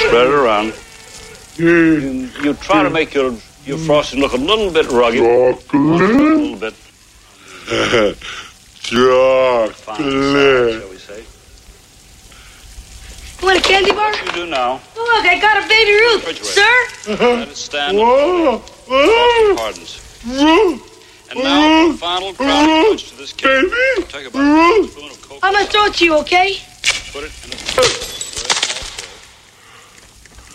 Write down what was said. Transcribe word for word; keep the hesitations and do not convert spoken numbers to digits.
Spread it around. You, you try to make your your frosting look a little bit rugged. Chocolate. A little bit. Chocolate. Fine side, shall we say? You want a candy bar? What you do now? Oh, look, I got a Baby Ruth. Sir? Let it stand. Whoa. Whoa. Pardons. Whoa. And now, the final crowning touch to this cake. Baby. Take about a spoon of cocoa. I'm gonna throw it to you, okay? Put it in a